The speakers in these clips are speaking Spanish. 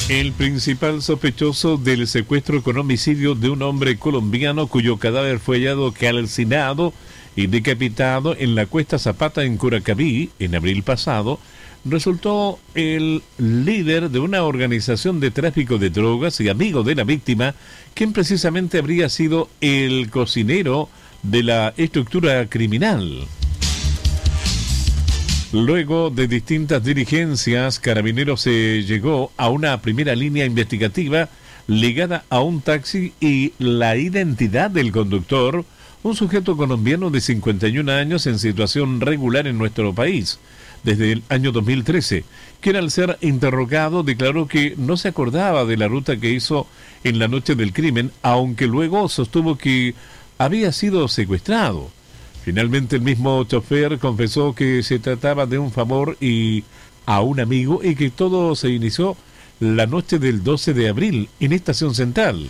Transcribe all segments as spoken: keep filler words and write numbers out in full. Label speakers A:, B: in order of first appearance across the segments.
A: El principal sospechoso del secuestro con homicidio de un hombre colombiano cuyo cadáver fue hallado calcinado y decapitado en la Cuesta Zapata en Curacaví en abril pasado, resultó el líder de una organización de tráfico de drogas y amigo de la víctima, quien precisamente habría sido el cocinero de la estructura criminal. Luego de distintas diligencias, Carabineros se llegó a una primera línea investigativa ligada a un taxi y la identidad del conductor, un sujeto colombiano de cincuenta y un años en situación regular en nuestro país desde el año dos mil trece, quien al ser interrogado declaró que no se acordaba de la ruta que hizo en la noche del crimen, aunque luego sostuvo que había sido secuestrado. Finalmente el mismo chofer confesó que se trataba de un favor y a un amigo y que todo se inició la noche del doce de abril en Estación Central.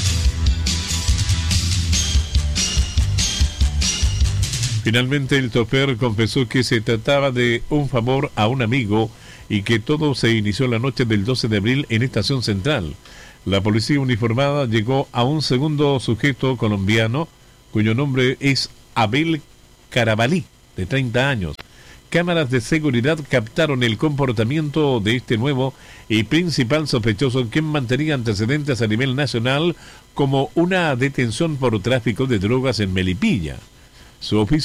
A: Finalmente el chofer confesó que se trataba de un favor a un amigo y que todo se inició la noche del doce de abril en Estación Central. La policía uniformada llegó a un segundo sujeto colombiano cuyo nombre es Abel Carabalí, de treinta años. Cámaras de seguridad captaron el comportamiento de este nuevo y principal sospechoso, quien mantenía antecedentes a nivel nacional como una detención por tráfico de drogas en Melipilla. Su oficio